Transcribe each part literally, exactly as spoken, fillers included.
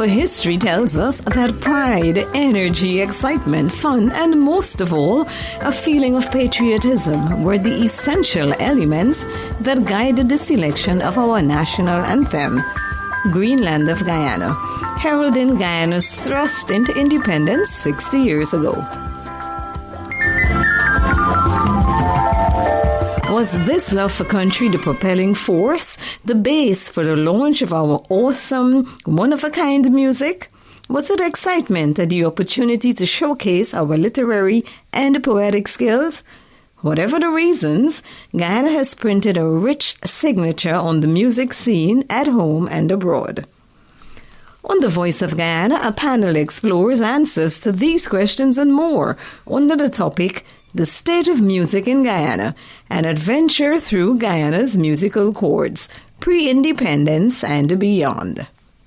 Our history tells us that pride, energy, excitement, fun, and most of all, a feeling of patriotism were the essential elements that guided the selection of our national anthem, Greenland of Guyana, heralding Guyana's thrust into independence sixty years ago. Was this love for country the propelling force, the base for the launch of our awesome, one-of-a-kind music? Was it excitement and the opportunity to showcase our literary and poetic skills? Whatever the reasons, Guyana has printed a rich signature on the music scene at home and abroad. On The Voice of Guyana, a panel explores answers to these questions and more under the topic The State of Music in Guyana, an adventure through Guyana's musical chords, pre-independence and beyond.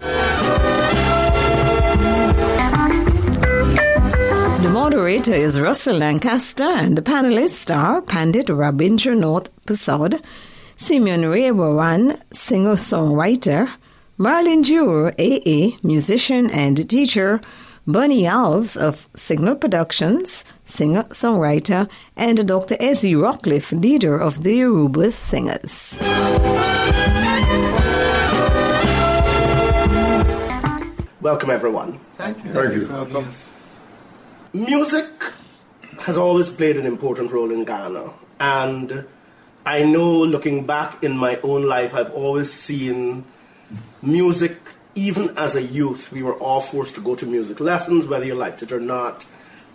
The moderator is Russell Lancaster and the panelists are Pandit Rabindranath Prasad, Simeon Rewaran, singer-songwriter, Marlene Jure, A A, musician and teacher, Bunny Alves of Signal Productions, singer-songwriter, and Doctor Ezzy Rockcliffe, leader of the Yoruba Singers. Welcome, everyone. Thank you. Thank you. Thank you. Music has always played an important role in Ghana, and I know, looking back in my own life, I've always seen music. Even as a youth, we were all forced to go to music lessons, whether you liked it or not.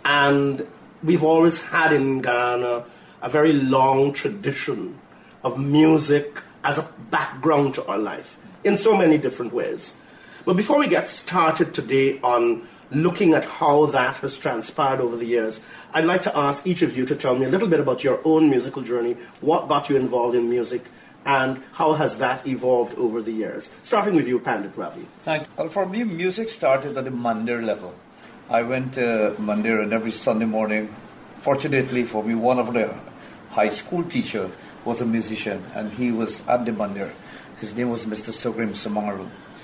And we've always had in Ghana a very long tradition of music as a background to our life in so many different ways. But before we get started today on looking at how that has transpired over the years, I'd like to ask each of you to tell me a little bit about your own musical journey, what got you involved in music, and how has that evolved over the years? Starting with you, Pandit Ravi. Thank you. Well, for me, music started at the Mandir level. I went to Mandir, and every Sunday morning, fortunately for me, one of the high school teacher was a musician, and he was at the Mandir. His name was Mister Sugrim Samangaru.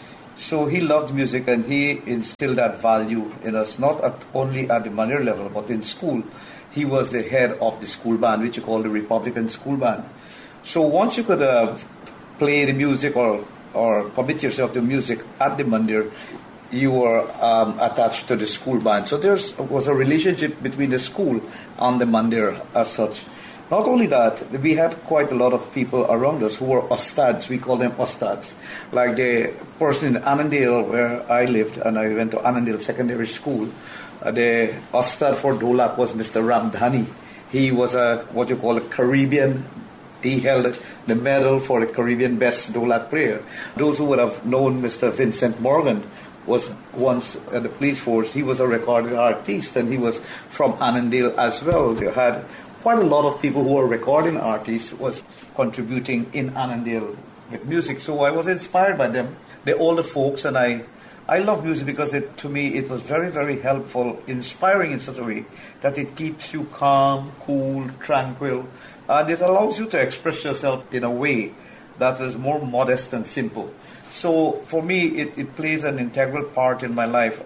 So he loved music, and he instilled that value in us, not at, only at the Mandir level, but in school. He was the head of the school band, which you call the Republican School Band. So once you could uh, play the music or, or commit yourself to music at the Mandir, you were um, attached to the school band. So there was a relationship between the school and the Mandir as such. Not only that, we had quite a lot of people around us who were ustads. We call them ustads. Like the person in Annandale where I lived, and I went to Annandale Secondary School, uh, the ustad for Dholak was Mister Ramdhani. He was a what you call a Caribbean. He held the medal for the Caribbean Best Dholak Player. Those who would have known Mister Vincent Morgan was once at the police force. He was a recording artist, and he was from Annandale as well. They had quite a lot of people who were recording artists was contributing in Annandale with music. So I was inspired by them. They're older folks, and I, I love music because it, to me it was very, very helpful, inspiring in such a way that it keeps you calm, cool, tranquil, and it allows you to express yourself in a way that is more modest and simple. So for me, it, it plays an integral part in my life.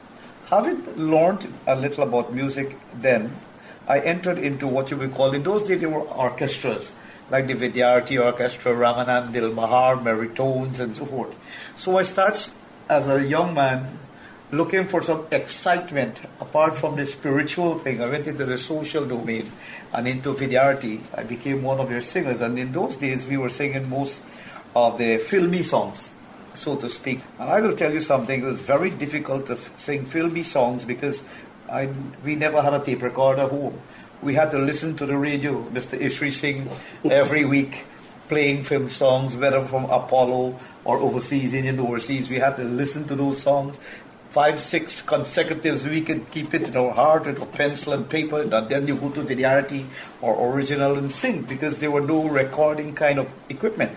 Having learned a little about music then, I entered into what you would call, in those days, there were orchestras, like the Vidyarthi Orchestra, Ramanand Dil Mahar, Meritones, and so forth. So I started, as a young man, looking for some excitement apart from the spiritual thing. I went into the social domain and into Vidyarthi. I became one of their singers, and in those days, we were singing most of the filmy songs, so to speak. And I will tell you something, it was very difficult to f- sing filmy songs because I, we never had a tape recorder at home. We had to listen to the radio, Mister Ishri Singh, every week, playing film songs, whether from Apollo or overseas, Indian overseas. We had to listen to those songs. Five, six consecutives, we could keep it in our heart with a pencil and paper, and then you go to Vidyarthi or original and sing, because there were no recording kind of equipment.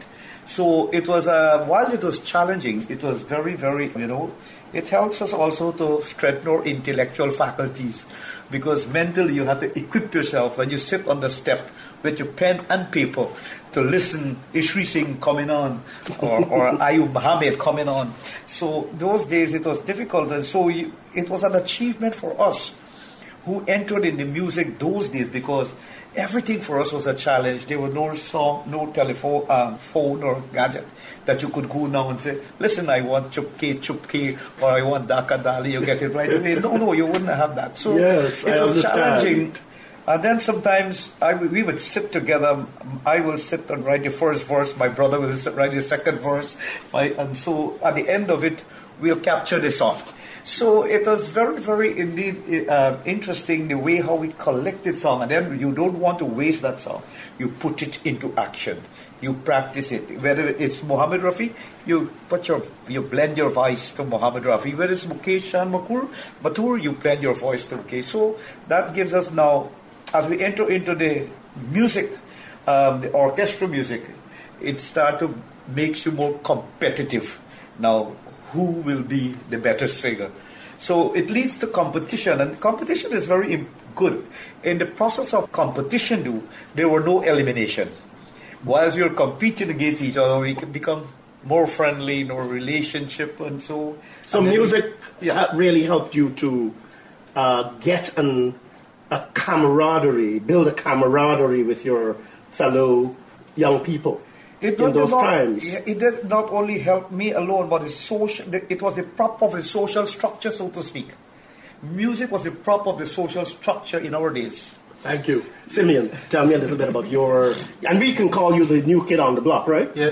So it was, uh, while it was challenging, it was very, very, you know, it helps us also to strengthen our intellectual faculties, because mentally you have to equip yourself when you sit on the step with your pen and paper to listen Ishri Singh coming on or, or Ayub Muhammad coming on. So those days it was difficult, and so you, it was an achievement for us who entered in the music those days, because everything for us was a challenge. There was no song, no telephone, um, phone or gadget that you could go now and say, listen, I want chupke, chupke, or I want daka dali, you get it right away. No, no, you wouldn't have that. So yes, it I was understand. challenging. And then sometimes I, we would sit together. I will sit and write the first verse. My brother will sit, write the second verse. My, and so at the end of it, we'll capture the song. So it was very, very indeed uh, interesting the way how we collected song. And then you don't want to waste that song. You put it into action. You practice it. Whether it's Muhammad Rafi, you put your, you blend your voice to Muhammad Rafi. Whether it's Mukesh Shan Makur, Mathur, you blend your voice to Mukesh. So that gives us now, as we enter into the music, um, the orchestral music, it starts to make you more competitive. Now, who will be the better singer? So it leads to competition, and competition is very good. In the process of competition, though, there were no elimination. Whilst you're competing against each other, we can become more friendly in our relationship, and so. So and music we, yeah. really helped you to uh, get an, a camaraderie, build a camaraderie with your fellow young people. It in those not, times. It did not only help me alone, but the social, it was the prop of the social structure, so to speak. Music was the prop of the social structure in our days. Thank you. Simeon, tell me a little bit about your... And we can call you the new kid on the block, right? Yeah.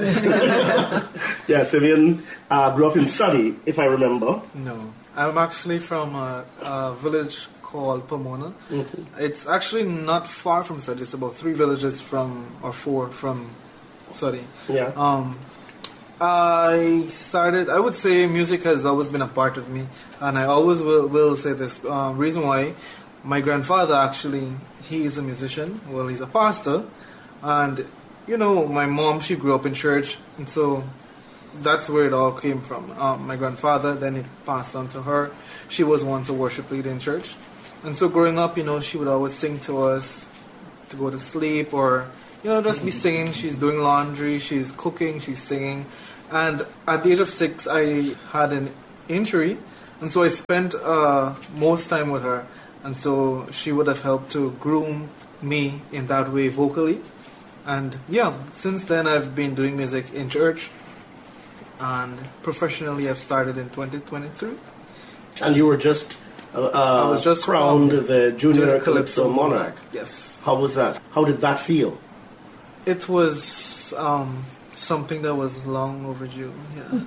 Yeah, Simeon uh, grew up in Surrey, if I remember. No. I'm actually from a, a village called Pomona. Mm-hmm. It's actually not far from Surrey. It's about three villages from, or four from... Sorry. Yeah. Um, I started, I would say music has always been a part of me, and I always will, will say this. Uh, reason why, my grandfather actually, he is a musician, well, he's a pastor, and, you know, my mom, she grew up in church, and so that's where it all came from. Um, my grandfather, then it passed on to her. She was once a worship leader in church, and so growing up, you know, she would always sing to us to go to sleep, or... You know, just be singing. She's doing laundry, she's cooking, she's singing. And at the age of six, I had an injury. And so I spent uh, most time with her. And so she would have helped to groom me in that way vocally. And yeah, since then I've been doing music in church. And professionally I've started in twenty twenty-three. And you were just, uh, I was just crowned the Junior, Junior Calypso, Calypso Monarch. Monarch. Yes. How was that? How did that feel? It was um, something that was long overdue, yeah.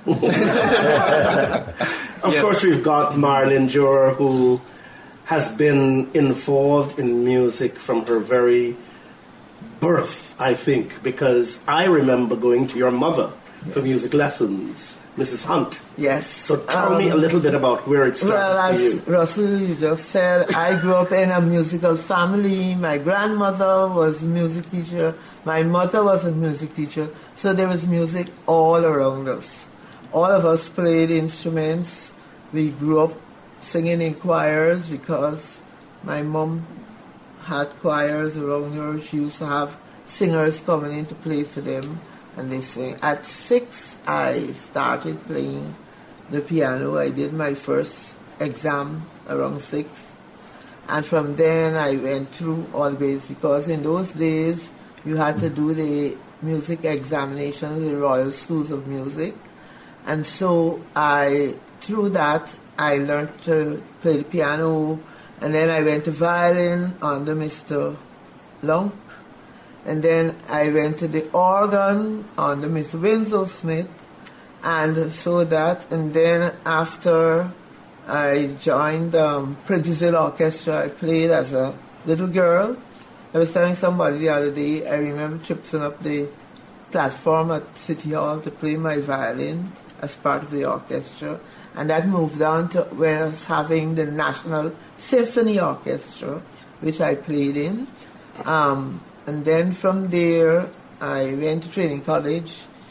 Of yes. course, we've got Marlene Jure, who has been involved in music from her very birth, I think, because I remember going to your mother for music lessons, Missus Hunt. Yes. So tell um, me a little bit about where it started well, for you. As Russell you just said, I grew up in a musical family. My grandmother was a music teacher. My mother was a music teacher. So there was music all around us. All of us played instruments. We grew up singing in choirs because my mom had choirs around her. She used to have singers coming in to play for them. And they sing. At six, I started playing the piano. I did my first exam around six. And from then I went through all grades because in those days you had to do the music examination in the Royal Schools of Music. And so I, through that, I learned to play the piano. And then I went to violin under Mister Long. And then I went to the organ under Mister Winslow Smith. And so that, and then after I joined um, Princessville Orchestra, I played as a little girl. I was telling somebody the other day, I remember tripping up the platform at City Hall to play my violin as part of the orchestra. And that moved on to when I was having the National Symphony Orchestra, which I played in. Um, and then from there, I went to training college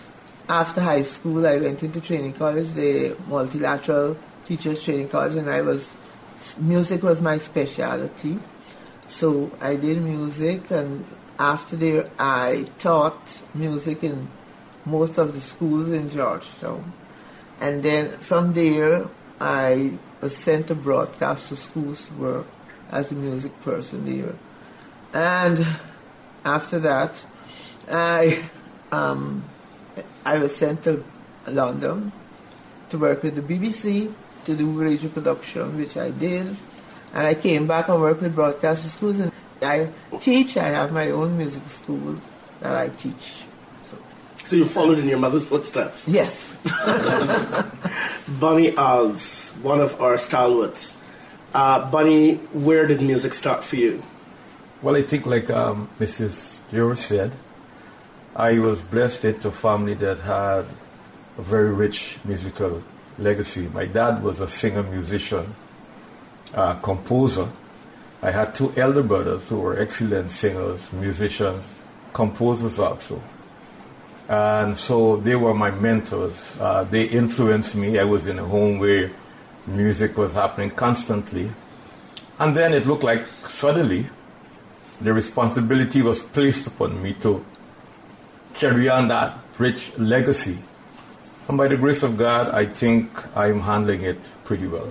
after high school, I went into training college, the Multilateral Teachers Training College, and I was, music was my specialty. So I did music, and after there, I taught music in most of the schools in Georgetown. And then from there, I was sent to broadcast to schools to work as a music person there. And after that, I um, I was sent to London to work with the B B C to do radio production, which I did. And I came back and worked with broadcast schools. And I teach. I have my own music school that I teach. So, so you followed in your mother's footsteps? Yes. Bunny Alves, one of our stalwarts. Uh, Bunny, where did music start for you? Well, I think like um, Missus Dior said, I was blessed into a family that had a very rich musical legacy. My dad was a singer, musician, uh, composer. I had two elder brothers who were excellent singers, musicians, composers also. And so they were my mentors. Uh, they influenced me. I was in a home where music was happening constantly. And then it looked like suddenly the responsibility was placed upon me to carry on that rich legacy. And by the grace of God, I think I'm handling it pretty well.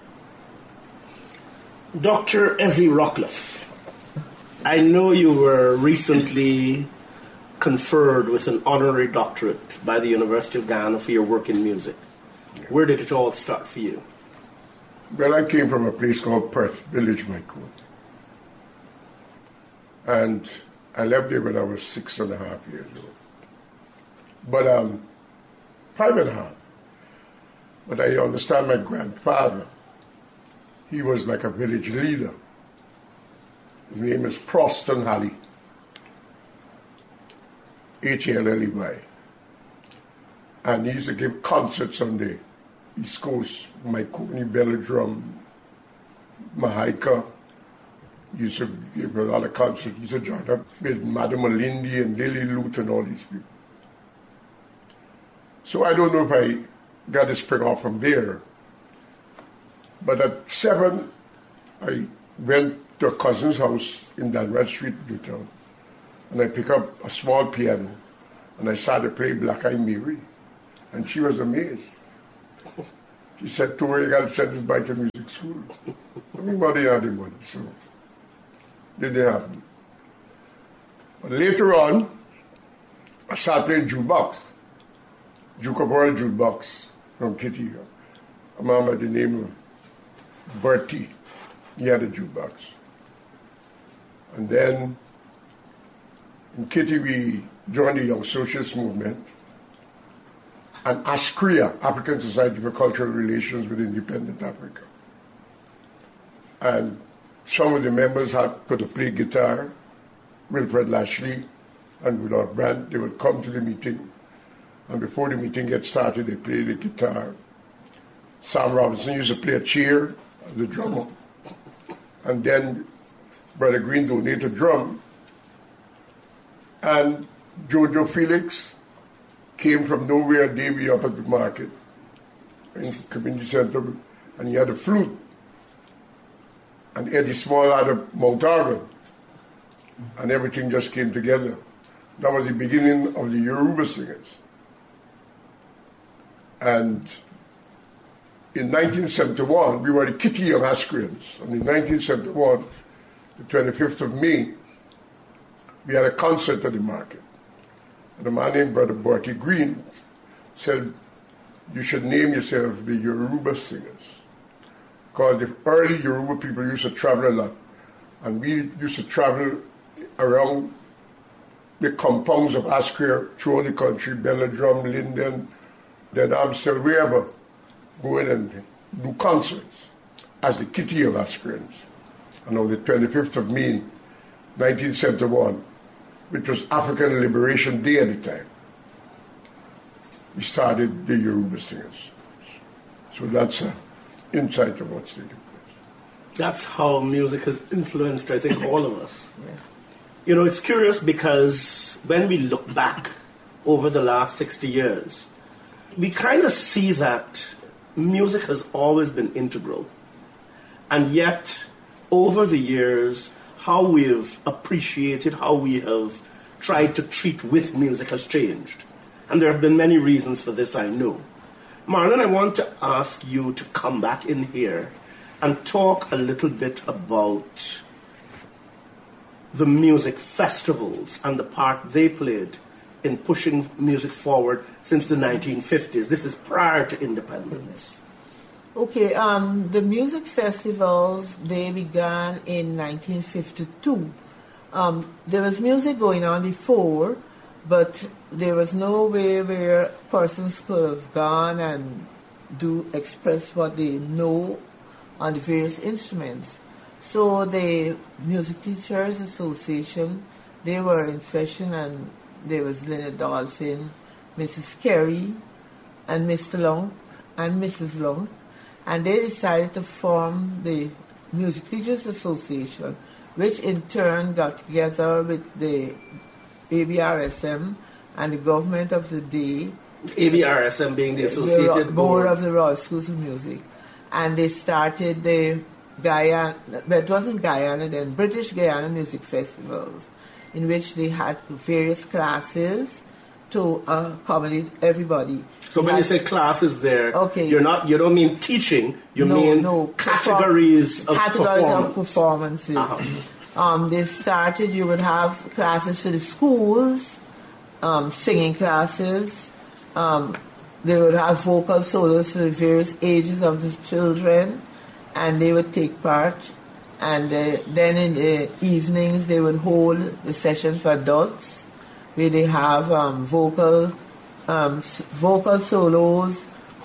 Doctor Ezzy Rockcliffe, I know you were recently conferred with an honorary doctorate by the University of Ghana for your work in music. Where did it all start for you? Well, I came from a place called Perth Village, my court. And I left there when I was six and a half years old. But um, private heart. But I understand my grandfather, he was like a village leader. His name is Proston Halley, H A L L E Y. And he used to give concerts on the East Coast, Maikoni, Belladrum, Mahaika. He used to give a lot of concerts. He used to join up with Madame Malindi and Lily Lute and all these people. So I don't know if I got to spring off from there. But at seven, I went to a cousin's house in Danrad Street, Newtown, and I picked up a small piano, and I started to play Black Eyed Mary, and she was amazed. She said, "Tori, you got to send this back to music school." I mean, what they had the money, so it didn't happen. But later on, I started playing jukebox, Jukabora jukebox from Kitty. A man by the name of Bertie, he had a jukebox. And then in Kitty we joined the Young Socialist Movement and ASCRIA, African Society for Cultural Relations with Independent Africa. And some of the members had could play guitar, Wilfred Lashley and Woodard Brandt. They would come to the meeting, and before the meeting gets started, they play the guitar. Sam Robinson used to play a chair as the drummer. And then Brother Green donated a drum. And Jojo Felix came from nowhere, Davy up at the market in the community center, and he had a flute. And Eddie Small had a mouth organ. And everything just came together. That was the beginning of the Yoruba singers. And in nineteen seventy-one, we were the Kitty Young Ascrians. And in nineteen seventy-one, the twenty-fifth of May, we had a concert at the market. And a man named Brother Bertie Green said, "You should name yourself the Yoruba Singers." Because the early Yoruba people used to travel a lot. And we used to travel around the compounds of Ascria throughout the country, Belladrum, Linden, then Amstel, wherever, going and do concerts as the Kitty of Ascrians. And on the twenty-fifth of May, nineteen seventy-one, which was African Liberation Day at the time, we started the Yoruba Singers. So that's an insight of what's taking place. That's how music has influenced, I think, all of us. Yeah. You know, it's curious because when we look back over the last sixty years, we kind of see that music has always been integral. And yet, over the years, how we've appreciated, how we have tried to treat with music has changed. And there have been many reasons for this, I know. Marlon, I want to ask you to come back in here and talk a little bit about the music festivals and the part they played in pushing music forward since the nineteen fifties. This is prior to independence. Okay, um, the music festivals, they began in nineteen fifty-two. Um, there was music going on before, but there was no way where persons could have gone and do express what they know on the various instruments. So the Music Teachers Association, they were in session, and there was Leonard Dolphin, Missus Carey, and Mister Long, and Missus Long, and they decided to form the Music Teachers Association, which in turn got together with the A B R S M and the government of the day. A B R S M being the Associated the Board, Board of the Royal Schools of Music. And they started the Guyana, but it wasn't Guyana then, British Guyana Music Festivals, in which they had various classes to uh, accommodate everybody. So we when had, you say classes there, okay, you're not, you don't mean teaching, you no, mean no, categories of categories performance. of performances. Uh-huh. Um, they started, you would have classes for the schools, um, singing classes, um, they would have vocal solos for the various ages of the children, and they would take part. And uh, then in the evenings, they would hold the sessions for adults, where they have um, vocal um, vocal solos,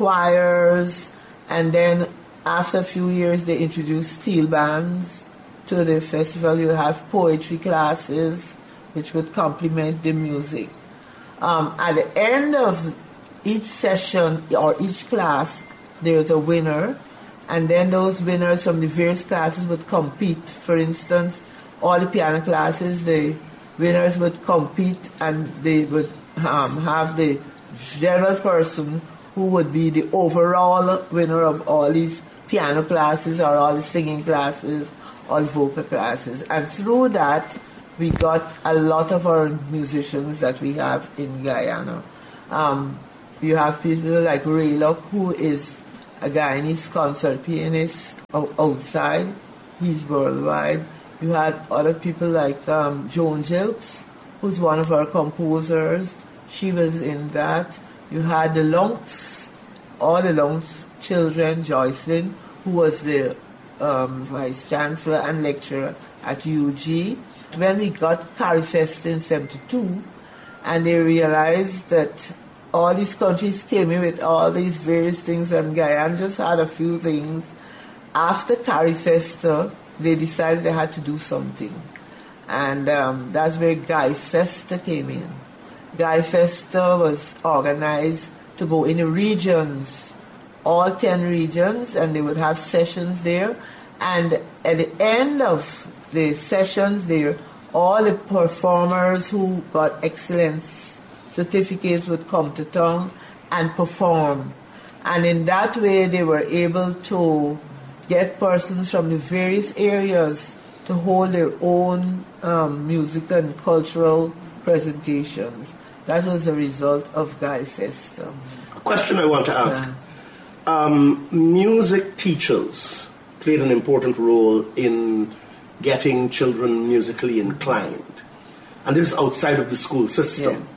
choirs, and then after a few years, they introduced steel bands to the festival. You have poetry classes, which would complement the music. Um, at the end of each session or each class, there's a winner, and then those winners from the various classes would compete. For instance, all the piano classes, the winners would compete, and they would um, have the general person who would be the overall winner of all these piano classes or all the singing classes, all vocal classes. And through that, we got a lot of our musicians that we have in Guyana. Um, you have people like Ray Luck, who is a Guyanese concert pianist outside. He's worldwide. You had other people like um, Joan Gilks, who's one of our composers. She was in that. You had the Lunks, all the Lunks children, Joycelyn, who was the um, vice chancellor and lecturer at U G. When we got CARIFest in seventy-two, and they realized that all these countries came in with all these various things, and Guyana just had a few things. After CARIFest, they decided they had to do something. And um, that's where Guy Festa came in. Guy Festa was organized to go in the regions, all ten regions, and they would have sessions there. And at the end of the sessions there, all the performers who got excellence certificates would come to town and perform. And in that way, they were able to get persons from the various areas to hold their own um, music and cultural presentations. That was a result of Guy Festa. A question I want to ask. Yeah. Um, music teachers played an important role in getting children musically inclined. And this is outside of the school system. Yeah.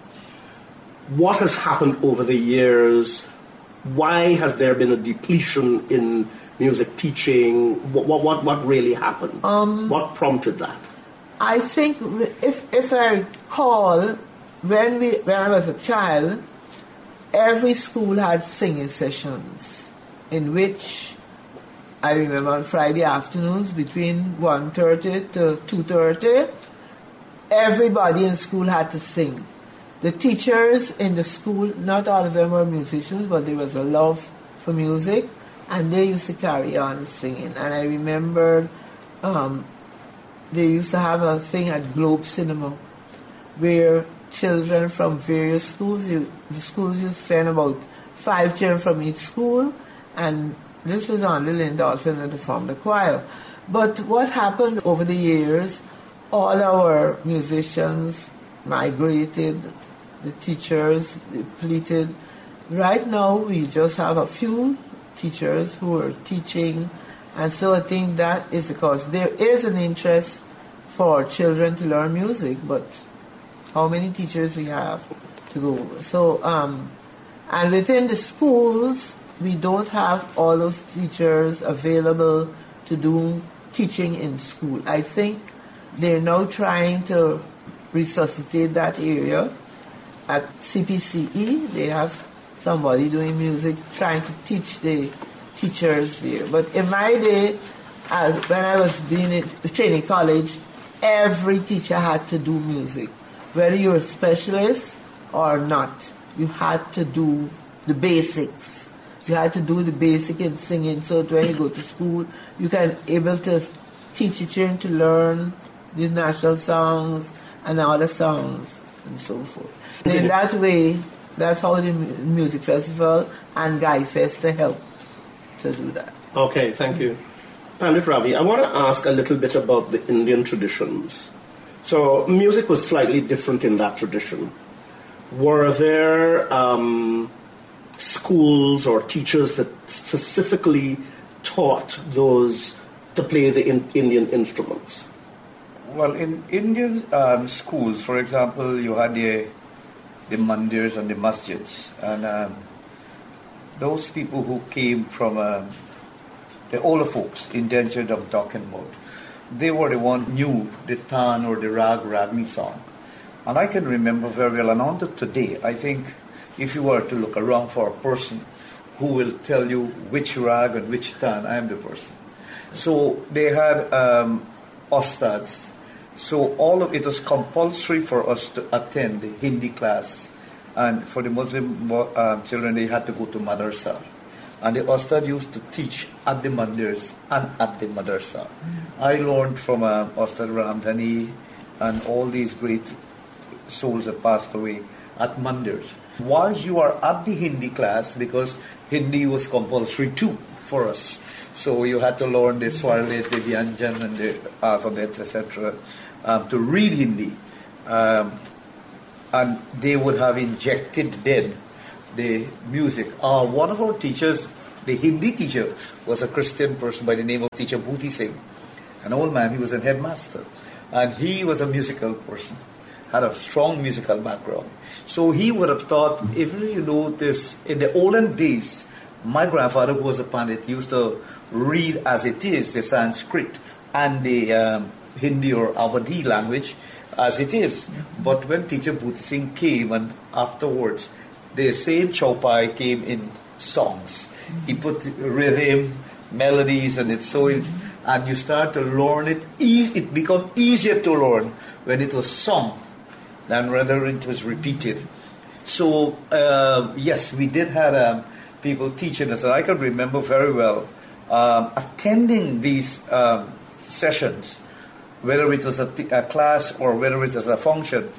What has happened over the years? Why has there been a depletion in music teaching? What what what, what really happened? Um, what prompted that? I think, if if I recall, when we when I was a child, every school had singing sessions, in which I remember on Friday afternoons between one thirty to two thirty, everybody in school had to sing. The teachers in the school, not all of them were musicians, but there was a love for music, and they used to carry on singing. And I remember um, they used to have a thing at Globe Cinema, where children from various schools. You, the schools used to send about five children from each school, and this was only Lynn Dolphin that formed the choir. But what happened over the years, all our musicians migrated, the teachers depleted. Right now, we just have a few teachers who are teaching, and so I think that is because there is an interest for children to learn music, but how many teachers we have to go? So, um, and within the schools, we don't have all those teachers available to do teaching in school. I think they're now trying to resuscitate that area. At C P C E, they have somebody doing music, trying to teach the teachers there. But in my day, as when I was being in training college, every teacher had to do music. Whether you're a specialist or not, you had to do the basics. You had to do the basic in singing, so that when you go to school, you can able to teach your children to learn these national songs and other songs and so forth. And in that way, that's how the music festival and Guy Fest helped to do that. Okay, thank you. Pandit Ravi, I want to ask a little bit about the Indian traditions. So music was slightly different in that tradition. Were there um, schools or teachers that specifically taught those to play the in- Indian instruments? Well, in Indian um, schools, for example, you had the, the mandirs and the masjids. And um, those people who came from um, the older folks, indentured I'm talking about, they were the one who knew the Tan or the Rag Ragni song. And I can remember very well, and on to today, I think if you were to look around for a person who will tell you which Rag and which Tan, I am the person. So they had um, Ostads. So all of it was compulsory for us to attend the Hindi class. And for the Muslim uh, children, they had to go to madrasa. And the Ustad used to teach at the mandirs and at the madrasa. Mm-hmm. I learned from uh, Ustad Ramdhani and all these great souls that passed away at mandirs. Once you are at the Hindi class, because Hindi was compulsory too for us. So you had to learn the Swarlet, the Vyanjan and the alphabet, et cetera, um, to read Hindi. Um, and they would have injected then the music. Uh, one of our teachers, the Hindi teacher, was a Christian person by the name of Teacher Bhuti Singh. An old man, he was a headmaster. And he was a musical person, had a strong musical background. So he would have thought, if you know this, in the olden days, my grandfather, who was a Pandit, used to read as it is, the Sanskrit and the um, Hindi or Awadhi language as it is. But when Teacher Bhuti Singh came, and afterwards, the same Chaupai came in songs. He put rhythm, melodies, and it's so, it, and you start to learn it. E- it becomes easier to learn when it was sung than rather it was repeated. So uh, yes, we did have um, people teaching us, and I can remember very well um, attending these um, sessions, whether it was a, t- a class or whether it was a function.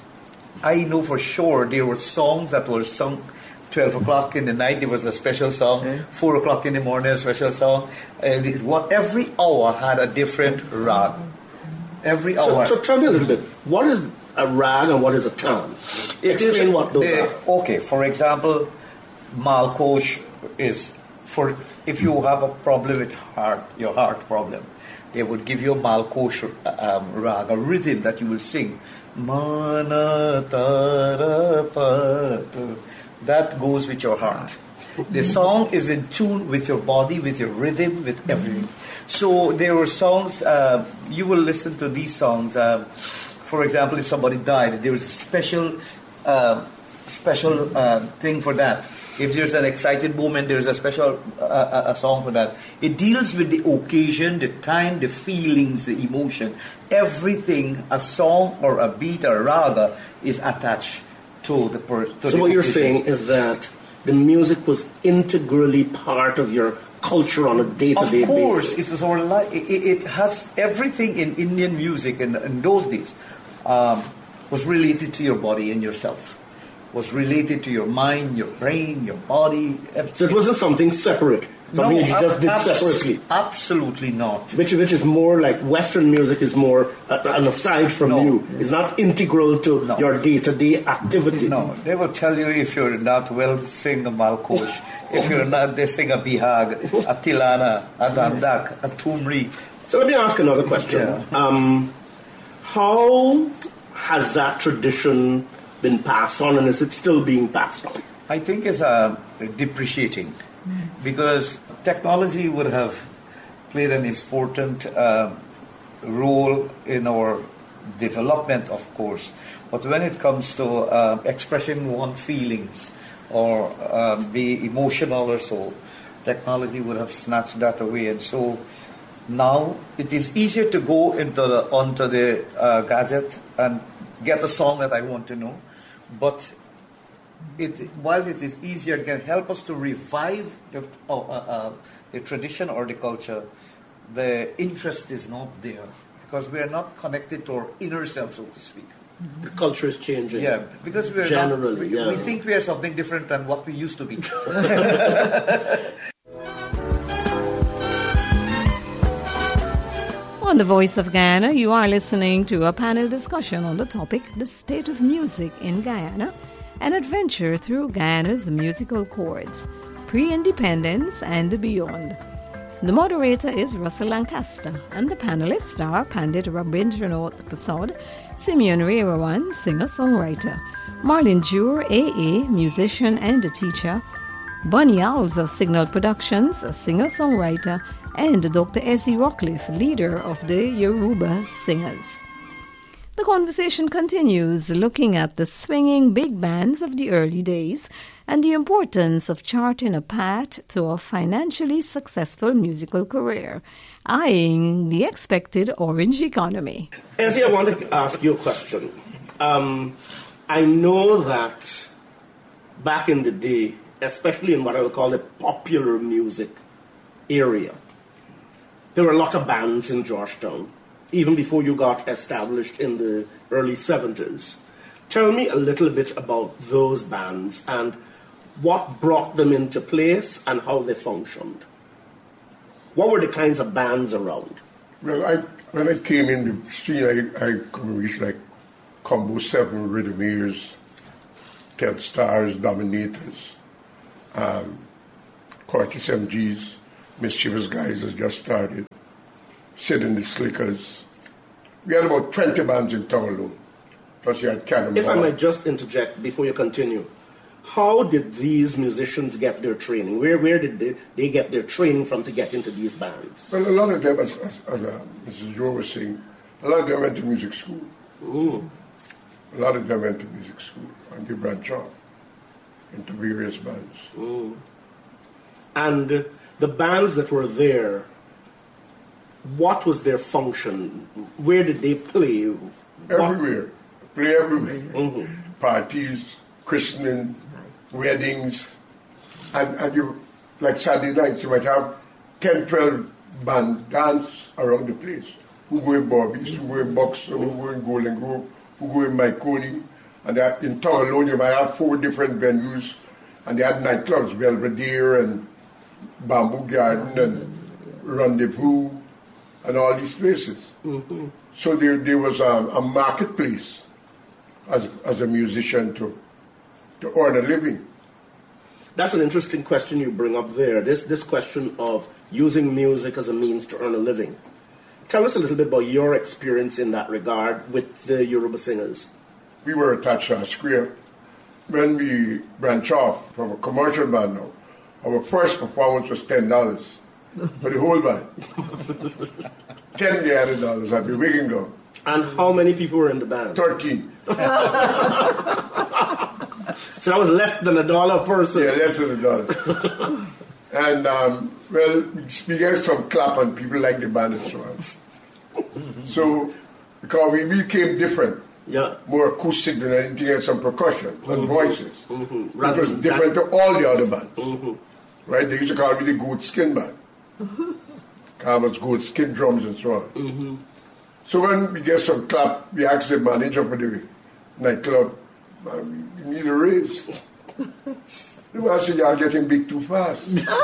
I know for sure there were songs that were sung twelve o'clock in the night, there was a special song. Mm. four o'clock in the morning, a special song. And it, what, every hour had a different rag. Every so, hour. So tell me a little bit, what is a rag and what is a tan? Explain what those the, are. Okay, for example, Malkosh is, for if you have a problem with heart, your heart problem, they would give you a Malkosh um, rag, a rhythm that you will sing. Mana tara pat. That goes with your heart. The song is in tune with your body, with your rhythm, with everything. So there were songs, uh, you will listen to these songs. Uh, for example, if somebody died, there was a special uh, special uh, thing for that. If there's an excited moment, there's a special uh, a song for that. It deals with the occasion, the time, the feelings, the emotion. Everything, a song or a beat or a raga is attached to the person. So what you're saying is that the music was integrally part of your culture on a day-to-day basis. Of course, it was our life. It, it has everything in Indian music in, in those days. Um, was related to your body and yourself. Was related to your mind, your brain, your body. Everything. So it wasn't something separate, something No, that you just did abs- separately. Absolutely not. Which, which is more like Western music is more uh, an aside from No. you. It's not integral to No. your day-to-day activity. No, they will tell you if you're not well, sing a Malkosh. If you're not, they sing a Bihag, a Tilana, a Dandak, a Tumri. So let me ask another question. Yeah. Um, how has that tradition been passed on, and is it still being passed on? I think it's uh, depreciating because technology would have played an important uh, role in our development, of course. But when it comes to uh, expressing one's feelings or uh, be emotional or so, technology would have snatched that away. And so now it is easier to go into the, onto the uh, gadget and get a song that I want to know. But it, while it is easier, it can help us to revive the, uh, uh, the tradition or the culture. The interest is not there because we are not connected to our inner self, so to speak. The culture is changing. Yeah, because we are Generally, not, we, yeah. we think we are something different than what we used to be. On The Voice of Guyana, you are listening to a panel discussion on the topic, The State of Music in Guyana, an adventure through Guyana's musical chords, pre-independence and beyond. The moderator is Russell Lancaster, and the panelists are Pandit Rabindranath Prasad, Simeon Rewawan, singer-songwriter, Marlon Jure, A A, musician and a teacher, Bunny Owls of Signal Productions, a singer-songwriter, and Doctor Essie Rockcliffe, leader of the Yoruba Singers. The conversation continues, looking at the swinging big bands of the early days and the importance of charting a path to a financially successful musical career, eyeing the expected orange economy. Essie, I want to ask you a question. Um, I know that back in the day, especially in what I would call the popular music area, there were a lot of bands in Georgetown, even before you got established in the early seventies. Tell me a little bit about those bands and what brought them into place and how they functioned. What were the kinds of bands around? Well, I, when I came in the scene, I, I could reach like Combo seven, Rhythmiers, Ten Stars, Dominators, um, Cortis M Gs, Mischievous Guys has just started, Sid and the Slickers. We had about twenty bands in town alone. Plus you had Cannonball. If I might just interject before you continue, how did these musicians get their training? Where where did they, they get their training from to get into these bands? Well, a lot of them, as, as, as uh, Missus Joe was saying, a lot of them went to music school. Ooh. A lot of them went to music school and they branched off into various bands. Ooh. And uh, the bands that were there, what was their function? Where did they play? What- Everywhere. Play everywhere. Mhm. Parties, christening, weddings. And, and you, like Saturday nights, you might have ten, twelve band dance around the place. Who go in Bobby's, who go in Boxer, who go in Golden Grove, who go in Maikoni. And that in town alone, you might have four different venues. And they had nightclubs, Belvedere and Bamboo Garden and Rendezvous and all these places. Mm-hmm. So there, there was a, a marketplace as, as a musician to, to earn a living. That's an interesting question you bring up there. This this question of using music as a means to earn a living. Tell us a little bit about your experience in that regard with the Yoruba Singers. We were attached to a square. When we branch off from a commercial band now, our first performance was ten dollars for the whole band. ten dollars at the Wigging Gown. And how many people were in the band? thirteen. So that was less than a dollar a person. Yeah, less than a dollar. And, um, well, we get some clap and people like the band and so on. So, because we became different. Yeah. More acoustic than anything else, some percussion and Mm-hmm. voices. Mm-hmm. It Rather was than different that- to all the other bands. Mm-hmm. Right? They used to call me the goat skin band. Carmen's goat skin drums and so on. Mm-hmm. So when we get some clap, we ask the manager for the nightclub. Man, we need a raise. The man said, y'all getting big too fast.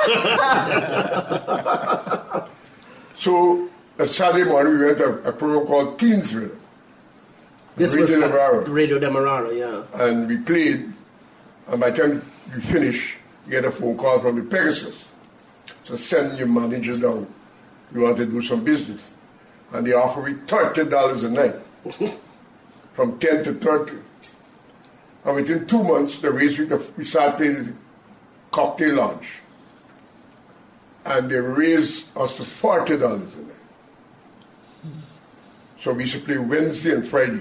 So, a Saturday morning, we went to a program called Teensville. This Radio was Demerara. Radio Demerara, yeah. And we played, and by the time we finished, we get a phone call from the Pegasus. So send your manager down. We want to do some business. And they offer me thirty dollars a night. From ten to thirty. And within two months, the race week, we started playing the cocktail lounge. And they raised us to forty dollars a night. So we used to play Wednesday and Friday.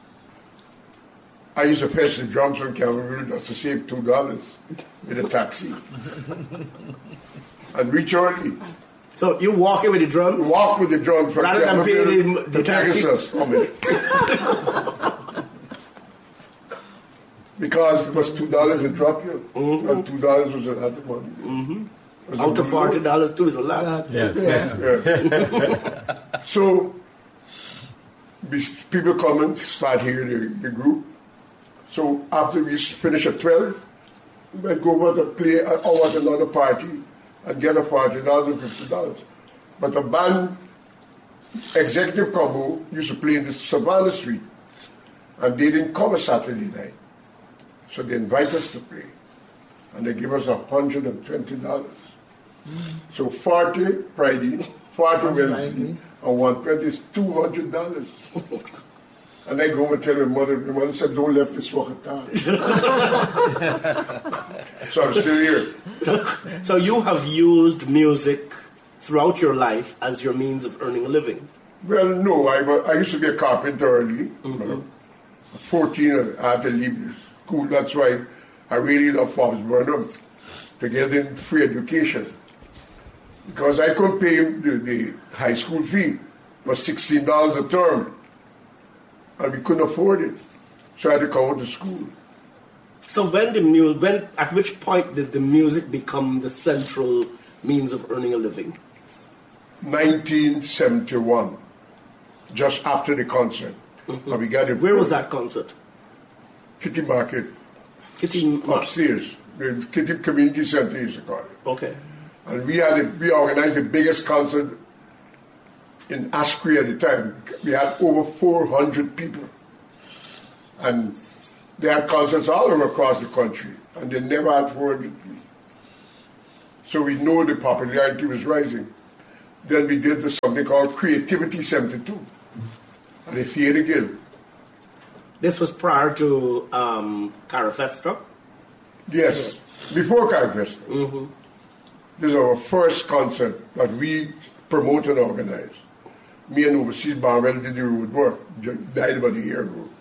I used to fetch the drums from Cameroon just to save two dollars with a taxi. And reach early. So you walk in with the drums? Walk with the drums from rather than pay the, to the Pegasus. Because it was two dollars a drop here. Mm-hmm. And two dollars was a lot of money. Mm-hmm. Out of forty dollars too is a lot. Yeah. Yeah. Yeah. So people come and start here, the, the group. So after we finish at twelve, we might go over to play or at another party and get a forty dollars and fifty dollars. But the band executive combo used to play in the Savannah Street, and they didn't come a Saturday night. So they invite us to play, and they give us one hundred twenty dollars. Mm. So forty Friday, forty Wednesday, and one hundred twenty is two hundred dollars. And I go home and tell my mother, my mother said, don't left this walk at town. So I'm still here. So you have used music throughout your life as your means of earning a living? Well, no. I, I used to be a carpenter early. Mm-hmm. At fourteen, I had to leave school. That's why I really love Forbes Burnham, to get in free education. Because I couldn't pay him the, the high school fee. It was sixteen dollars a term. And we couldn't afford it. So I had to come out to school. So when the mu- when at which point did the music become the central means of earning a living? nineteen seventy-one, just after the concert. Mm-hmm. And we got it. Where was that concert? Kitty Market. Kitty Market. Upstairs. The Kitty Community Center used to call it. Okay. And we had a, we organized the biggest concert in Asprey at the time. We had over four hundred people. And they had concerts all over across the country. And they never had four hundred people. So we know the popularity was rising. Then we did this, something called Creativity seventy-two. And the Theatre Guild. This was prior to um, Carafesta? Yes, before Carafesta. Mm-hmm. This is our first concert that we promote and organize. Me and Overseas Barwell did the road work. He died about a year ago.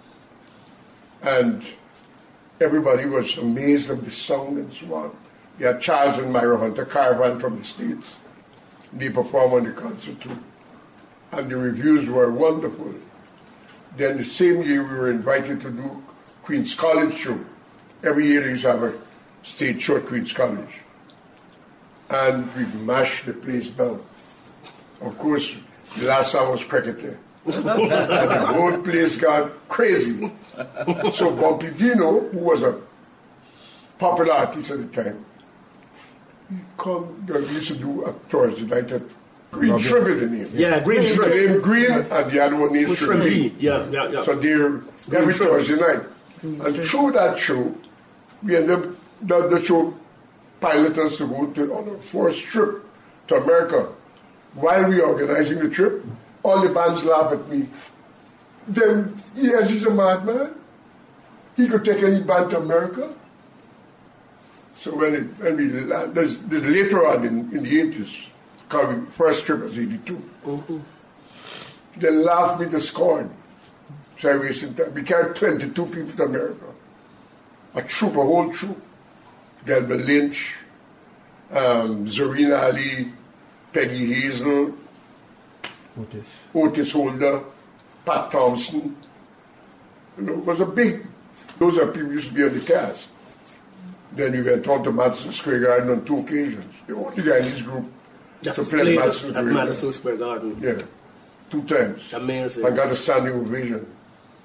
And everybody was amazed at the sound and so on. We had Charles and Myra Hunter Caravan from the States. They performed on the concert too. And the reviews were wonderful. Then the same year we were invited to do Queen's College show. Every year they used to have a stage show at Queen's College. And we mashed the place down. Of course, the last song was Cricketer. And the whole place got crazy. So Bumpy Dino, who was a popular artist at the time, he come, we used to do a Thursday night at Green okay. Shrimpy, the name. Yeah, Green Shrimpy. The name Green and the other one named Shrimpy. Yeah, yeah, yeah. So they're every Thursday night. And through that show, we ended up, the, the show piloted us to go to, on a first trip to America. While we were organizing the trip, all the bands laugh at me. Then, yes, he's a madman. He could take any band to America. So when, it, when we landed, there's, there's later on in, in the eighties, because first trip was eighty-two. Mm-hmm. They laughed me to scorn. So I wasted time. We carried twenty-two people to America. A troop, a whole troop. Delbert Lynch, um, Zarina Ali, Peggy Hazel, Otis. Otis Holder, Pat Thompson. You know, it was a big, those are people who used to be on the cast. Then we went on to Madison Square Garden on two occasions. The only guy in this group That's to play at Madison, at Square, Madison Square Garden. Yeah, two times. Amazing. I got a standing ovation.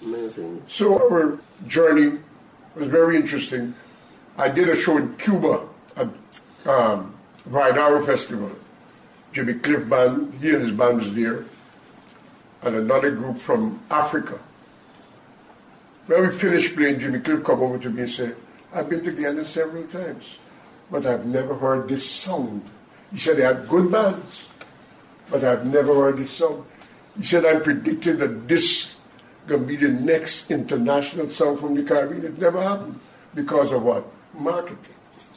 Amazing. So our journey was very interesting. I did a show in Cuba at um, Vainaro Festival. Jimmy Cliff Band, he and his band was there, and another group from Africa. When we finished playing, Jimmy Cliff come over to me and said, I've been to Guyana several times, but I've never heard this sound. He said they had good bands, but I've never heard this sound. He said, I'm predicting that this going to be the next international song from the Caribbean. It never happened. Because of what? Marketing.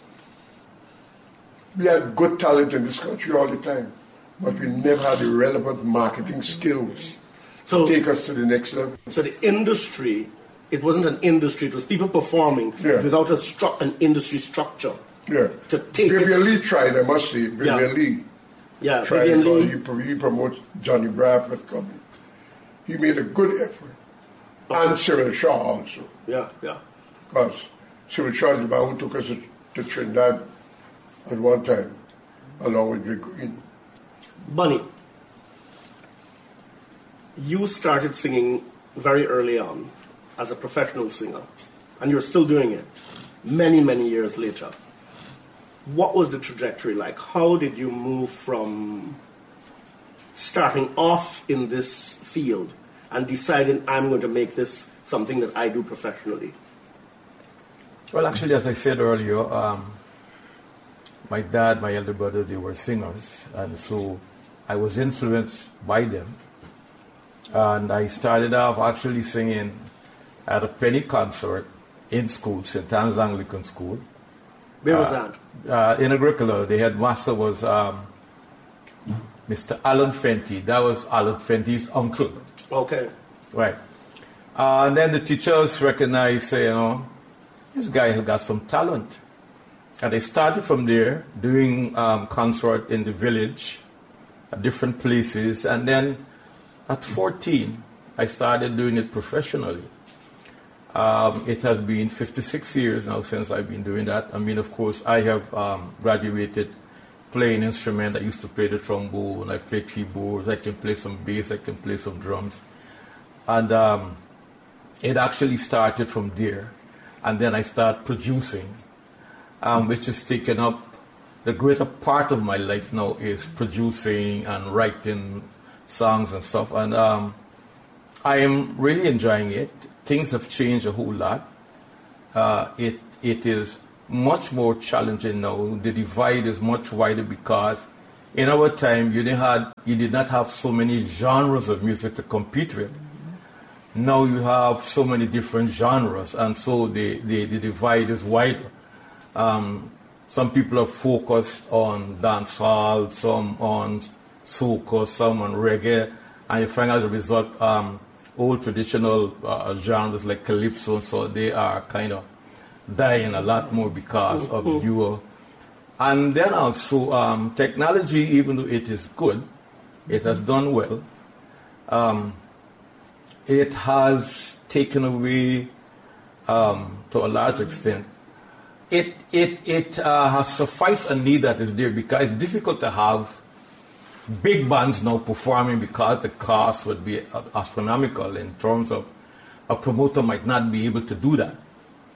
We had good talent in this country all the time, but we never had the relevant marketing skills So, to take us to the next level. so the industry, it wasn't an industry, it was people performing Yeah. without a stru- an industry structure. Yeah. To take Vivian it- Lee tried, I must say. Vivian Yeah. Lee Yeah, tried. Vivian because Lee. He, pro- he promotes Johnny Bradford Company. He made a good effort. And Cyril Shaw also. Yeah, yeah. Because Cyril Shaw is the man who took us to, to Trinidad at one time, along with Vic Green. Bunny, you started singing very early on as a professional singer, and you're still doing it many, many years later. What was the trajectory like? How did you move from starting off in this field and deciding I'm going to make this something that I do professionally? Well, actually, as I said earlier, um, my dad, my elder brother, they were singers, and so I was influenced by them. And I started off actually singing at a penny concert in school, Saint Anne's Anglican School. Where was Uh, that? Uh, in Agricola, the headmaster was um, Mister Alan Fenty. That was Alan Fenty's uncle. Okay. Right. Uh, and then the teachers recognized, say, you know, this guy has got some talent. And they started from there, doing um, concert in the village, at different places. And then at fourteen, I started doing it professionally. Um, it has been fifty-six years now since I've been doing that. I mean, of course, I have um, graduated playing instrument. I used to play the trombone, I play keyboards, I can play some bass, I can play some drums. And um, it actually started from there. And then I started producing, um, which is taken up, the greater part of my life now is producing and writing songs and stuff. And um, I am really enjoying it. Things have changed a whole lot. Uh, it it is much more challenging now. The divide is much wider because in our time you didn't have you did not have so many genres of music to compete with. Now you have so many different genres, and so the, the, the divide is wider. Um, some people are focused on dancehall, some on soca, some on reggae, and you find as a result um, old traditional uh, genres like calypso, so they are kind of dying a lot more because of newer. And then also um, technology, even though it is good, it has done well. Um, it has taken away, um, to a large extent, it it it uh, has sufficed a need that is there because it's difficult to have big bands now performing because the cost would be astronomical in terms of a promoter might not be able to do that.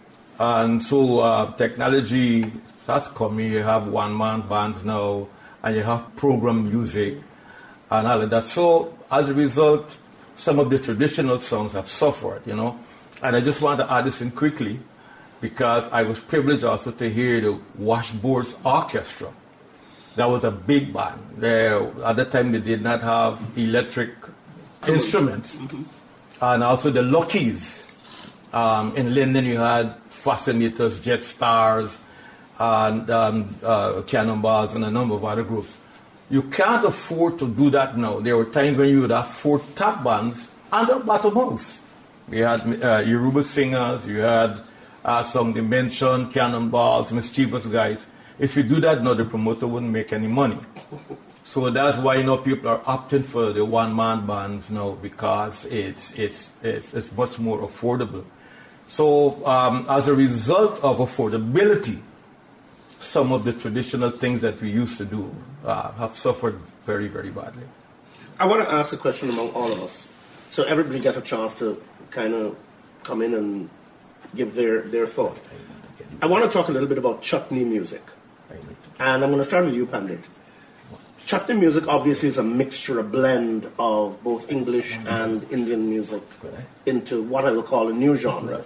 And so uh, technology has come in. You have one-man bands now, and you have program music and all of that. So as a result, some of the traditional songs have suffered, you know. And I just want to add this in quickly because I was privileged also to hear the Washboards Orchestra. That was a big band. They, at the time, they did not have electric instruments. Mm-hmm. And also the Luckies. Um, in Linden, you had Fascinators, Jet Stars, and um, uh, Cannonballs, and a number of other groups. You can't afford to do that now. There were times when you would have four top bands and a bottom house. You had uh, Yoruba singers, you had uh, some Dimension, Cannonballs, Mischievous Guys. If you do that now, the promoter wouldn't make any money. So that's why you know people are opting for the one-man bands now because it's it's it's, it's much more affordable. So um, as a result of affordability, some of the traditional things that we used to do uh, have suffered very, very badly. I want to ask a question among all of us. So everybody gets a chance to kind of come in and give their, their thought. I want to talk a little bit about chutney music. And I'm going to start with you, Pandit. Chutney music obviously is a mixture, a blend of both English and Indian music into what I will call a new genre.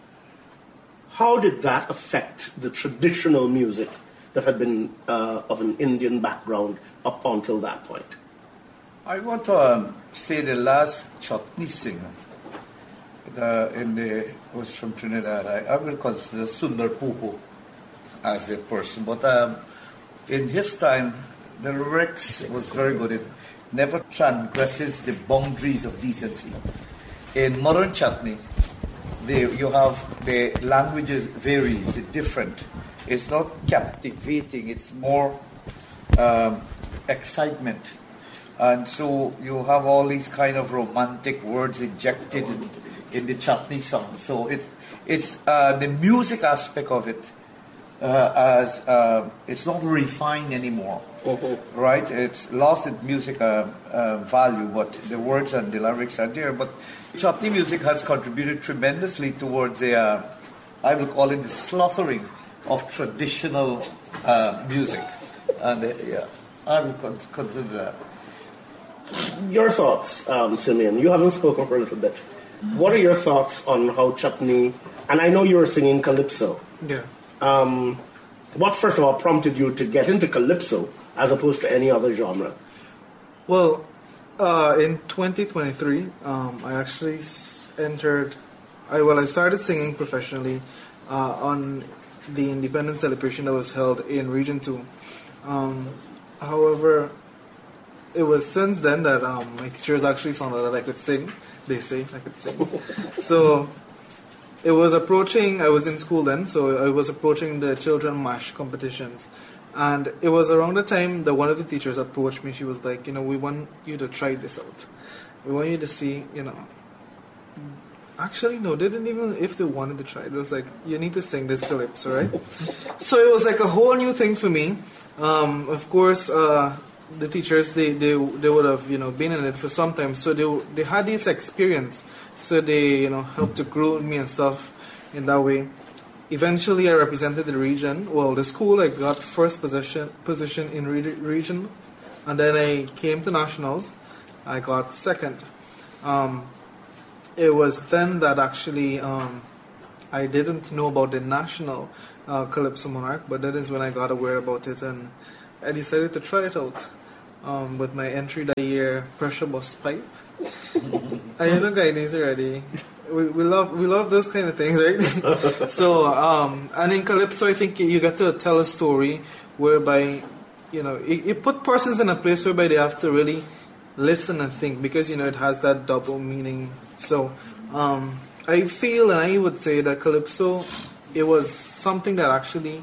How did that affect the traditional music that had been uh, of an Indian background up until that point? I want to um, say the last chutney singer the, in the, was from Trinidad. I, I will consider Sundar Popo as the person. But um, in his time, the lyrics was very good. It never transgresses the boundaries of decency. In modern chutney, the, you have the languages varies, it's different. It's not captivating, it's more um, excitement. And so you have all these kind of romantic words injected in, in the chutney song. So it, it's uh, the music aspect of it, uh, as uh, it's not refined anymore. Mm-hmm. Right? It's lost its music uh, uh, value, but the words and the lyrics are there. But chutney music has contributed tremendously towards the, uh, I will call it the slaughtering of traditional uh, music. And uh, yeah, I will con- consider that. Your thoughts, um, Simeon. You haven't spoken for a little bit. What are your thoughts on how chutney, and I know you were singing calypso. Yeah. Um, what, first of all, prompted you to get into calypso as opposed to any other genre? Well, uh, in twenty twenty-three, um, I actually s- entered, I, well, I started singing professionally uh, on the independence celebration that was held in Region two. Um, however, it was since then that um, my teachers actually found out that I could sing. They say I could sing. So it was approaching, I was in school then, so I was approaching the children mash competitions. And it was around the time that one of the teachers approached me. She was like, you know, we want you to try this out. We want you to see, you know. Actually, no, they didn't even, if they wanted to try it, it was like, you need to sing this calypso, right? So it was like a whole new thing for me. Um, of course, uh, the teachers, they, they they would have, you know, been in it for some time. So they they had this experience. So they, you know, helped to grow me and stuff in that way. Eventually, I represented the region. Well, the school, I got first position position in re- region. And then I came to nationals. I got second. Um, it was then that actually um, I didn't know about the national uh, Calypso Monarch, but that is when I got aware about it, and I decided to try it out. Um, with my entry that year, Pressure Bus Pipe. I you know, guys already. We, we love we love those kind of things, right? So, um, and in Calypso, I think you get to tell a story whereby, you know, it, it put persons in a place whereby they have to really listen and think, because, you know, it has that double meaning. So, um, I feel, and I would say that Calypso, it was something that actually,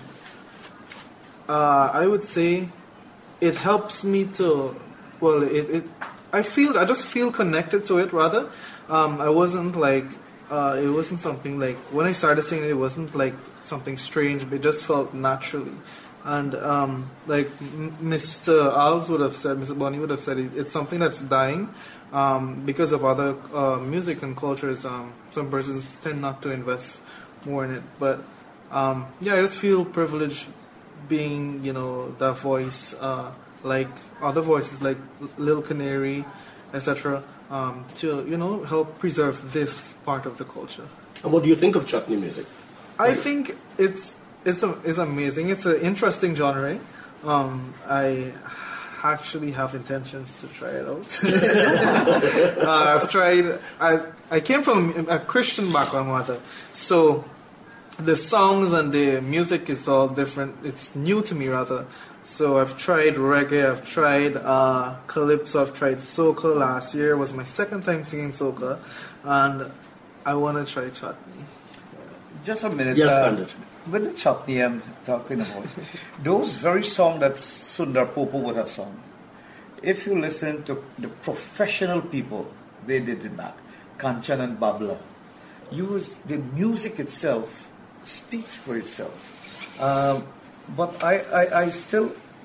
uh, I would say, it helps me to, well, it, it I feel, I just feel connected to it, rather. Um, I wasn't like, uh, it wasn't something like, when I started singing, it wasn't like something strange, but it just felt naturally. And um, like Mister Alves would have said, Mister Bonnie would have said, it, it's something that's dying um, because of other uh, music and cultures. Um, some persons tend not to invest more in it. But um, yeah, I just feel privileged being, you know, that voice, uh, like other voices like Little Canary, et cetera, um, to, you know, help preserve this part of the culture. And what do you think of chutney music? I think it's it's a, it's amazing. It's an interesting genre. Um, I actually have intentions to try it out. uh, I've tried. I I came from a Christian background, rather, so the songs and the music is all different. It's new to me, rather. So I've tried reggae, I've tried uh, calypso, I've tried soca. Last year was my second time singing soca, and I want to try chutney. Just a minute. Yes, uh, Pandit. With the chutney I'm talking about, those very songs that Sundar Popo would have sung, if you listen to the professional people, they did it back, Kanchan and Babla, you, the music itself speaks for itself. Um, but I, I, I still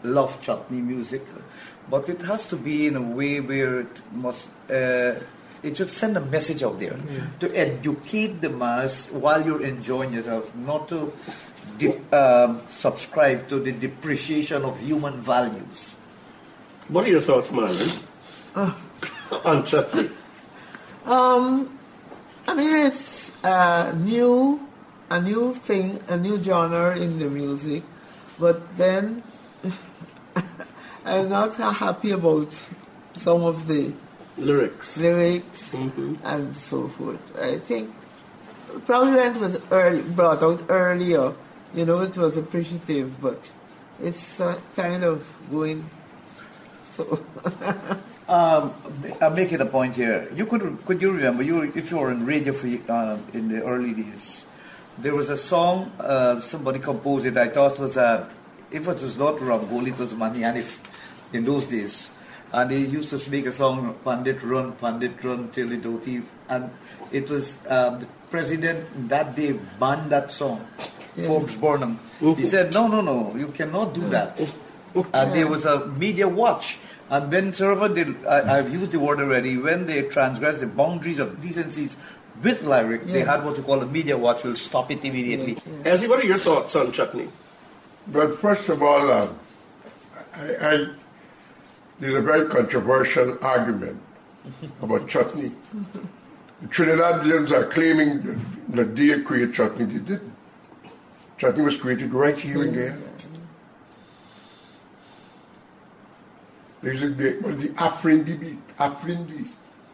love chutney music, but it has to be in a way where it must, uh, it should send a message out there yeah. to educate the mass while you're enjoying yourself, not to de- um, subscribe to the depreciation of human values. What are your thoughts, Marlon, uh, on chutney? Um, I mean, it's a new, a new thing, a new genre in the music, but then I'm not happy about some of the lyrics, lyrics, mm-hmm. and so forth. I think probably when it was early, brought out earlier, you know, it was appreciative, but it's uh, kind of going. So. um, I'm making a point here. You could could you remember you if you were in Radio Free uh, in the early days, there was a song uh, somebody composed it. I thought was a if it was not Rangoli, it was Mani Hanif in those days. And they used to make a song, Pandit Run, Pandit Run, till the Dhoti. And it was um, the president that day banned that song, yeah. Forbes Burnham. Mm-hmm. He said, no, no, no, you cannot do that. And there was a media watch. And when server did, I, I've used the word already, when they transgress the boundaries of decencies with lyric, yeah. they had what you call a media watch, will stop it immediately. Yeah. Ezzy, what are your thoughts on chutney? But first of all, um, I, I there's a very controversial argument about chutney. The Trinidadians are claiming that, that they created chutney. They didn't. Chutney was created right here in Guyana. There's a, the, the Afrindi beat, Afrindi.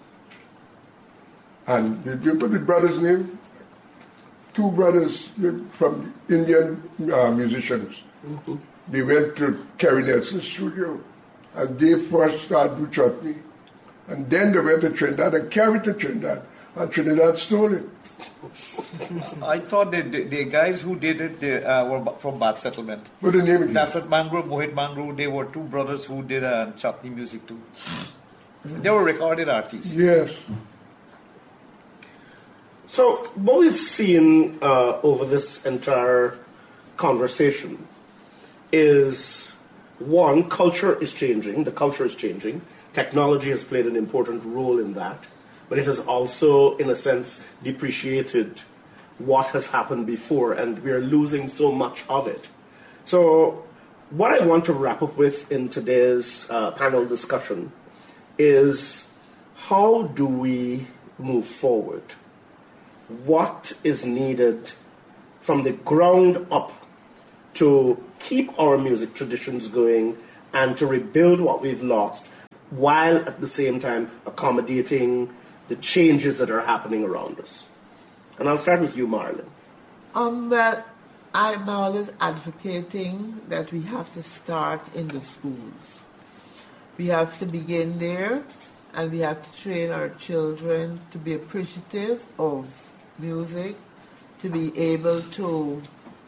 And did you put the brother's name? Two brothers from Indian uh, musicians. Mm-hmm. They went to Kerry Nelson's studio. And they first started to do chutney. And then they went to Trinidad and carried to Trinidad. And Trinidad stole it. I thought that the, the guys who did it they, uh, were from Bath Settlement. What the name again? Dafrat Mangrove, Mohit Mangrove, they were two brothers who did uh, chutney music too. They were recorded artists. Yes. So what we've seen uh, over this entire conversation is, one, culture is changing. The culture is changing. Technology has played an important role in that. But it has also, in a sense, depreciated what has happened before, and we're losing so much of it. So what I want to wrap up with in today's uh, panel discussion is, how do we move forward? What is needed from the ground up to keep our music traditions going and to rebuild what we've lost, while at the same time accommodating the changes that are happening around us? And I'll start with you, Marlon. Um, well, I'm always advocating that we have to start in the schools. We have to begin there, and we have to train our children to be appreciative of music, to be able to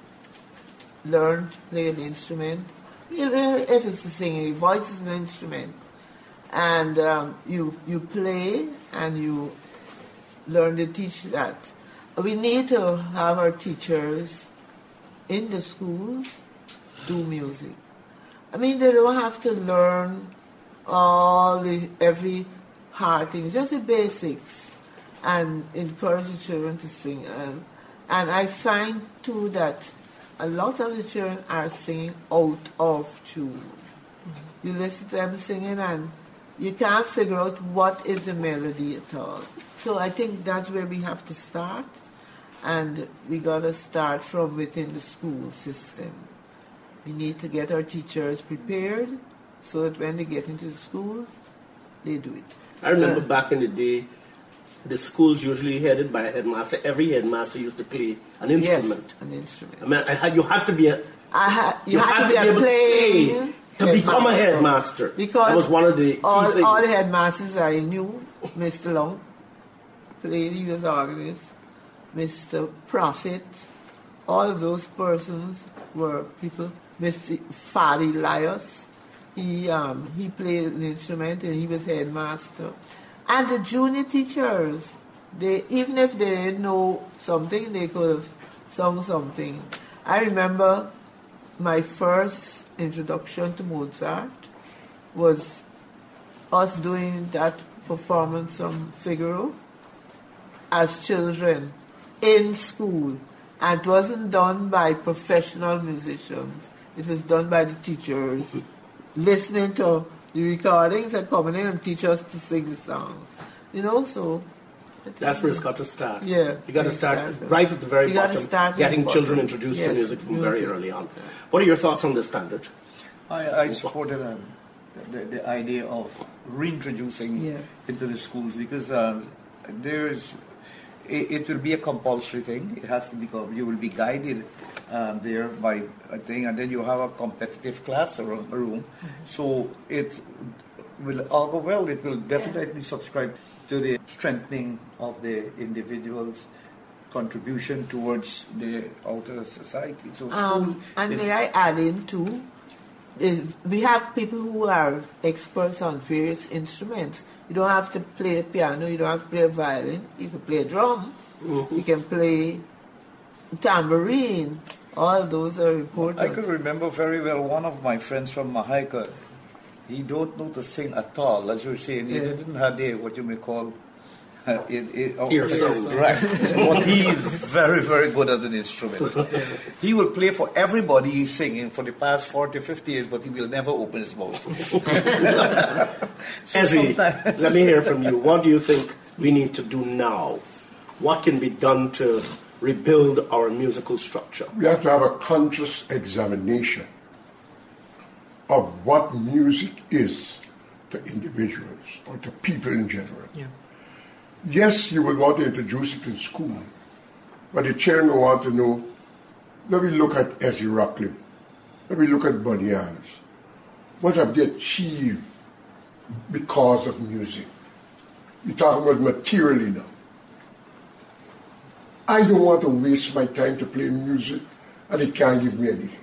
learn to play an instrument. You know, if it's a singing, voice is an instrument. And um, you you play and you learn to teach that. We need to have our teachers in the schools do music. I mean, they don't have to learn all the every hard thing, just the basics, and encourage the children to sing. Um, and I find too that a lot of the children are singing out of tune. Mm-hmm. You listen to them singing and you can't figure out what is the melody at all. So I think that's where we have to start, and we got to start from within the school system. We need to get our teachers prepared so that when they get into the schools, they do it. I remember uh, back in the day, the schools usually headed by a headmaster. Every headmaster used to play an instrument. Yes, an instrument. I mean, I had, you had to be a... I had, you, you had, had to be, to be a able playing... to play. To become a headmaster. Because that was one of the key all, things. all the headmasters I knew, Mister Long, played, he was organist, Mister Prophet, all of those persons were people. Mister Fadi Lias, he, um, he played an instrument and he was headmaster. And the junior teachers, they even if they didn't know something, they could have sung something. I remember my first introduction to Mozart was us doing that performance from Figaro as children in school. And it wasn't done by professional musicians. It was done by the teachers, listening to the recordings and coming in and teach us to sing the songs. You know, so... That's where it's got to start. Yeah. You got to start start right at the very you gotta bottom, start at getting the children bottom. introduced Yes, to music from music. very early on. What are your thoughts on this, Pandit? I, I supported um, the, the idea of reintroducing Yeah. into the schools because um, there's it, it will be a compulsory thing. It has to become. You will be guided um, there by a thing, and then you have a competitive class around a room. So it will all go well. It will definitely subscribe to the strengthening of the individual's contribution towards the outer society. So school Um, and is- may I add in too, is we have people who are experts on various instruments. You don't have to play a piano, you don't have to play a violin, you can play a drum, you can play tambourine. All those are important. I could remember very well one of my friends from Mahaika. He don't know to sing at all, as you're saying. He Yeah. didn't have the, what you may call uh, it, it, oh, Ear ear song. Right. But he is very, very good at an instrument. He will play for everybody he's singing for the past forty, fifty years, but he will never open his mouth. So Ezzy, sometime- let me hear from you. What do you think we need to do now? What can be done to rebuild our musical structure? We have to have a conscious examination of what music is to individuals or to people in general. Yeah. Yes, you would want to introduce it in school, but the children will want to know, let me look at Ezzy Rocklin, let me look at Bunny Adams. What have they achieved because of music? You're talking about materially now. I don't want to waste my time to play music and it can't give me anything.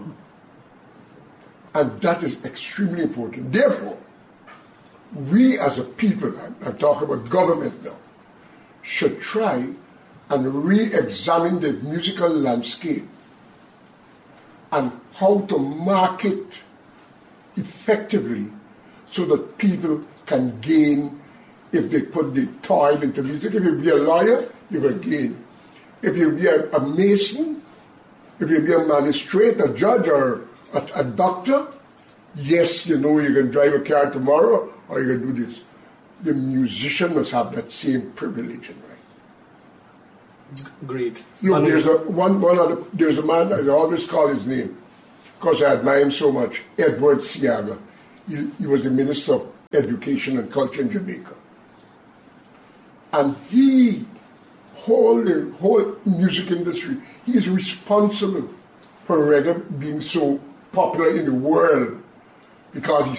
And that is extremely important. Therefore, we as a people, I'm, I'm talking about government now, should try and re-examine the musical landscape and how to market effectively so that people can gain if they put the toil into music. If you be a lawyer, you will gain. If you be a, a mason, if you be a magistrate, a judge, or a, a doctor, yes, you know you can drive a car tomorrow or you can do this. The musician must have that same privilege and right. Agreed. Look, there's a one, one other, there's a man, I always call his name, because I admire him so much, Edward Seaga. He, he was the Minister of Education and Culture in Jamaica. And he, whole, the whole music industry, he is responsible for reggae being so popular in the world because he